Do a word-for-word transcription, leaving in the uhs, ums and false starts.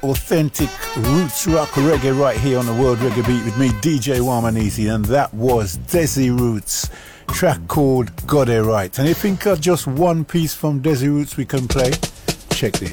authentic roots rock reggae right here on the World Reggae Beat with me, D J Wamanizi, and that was Desi Roots, track called Got It Right. And if you think of just one piece from Desi Roots we can play, check this.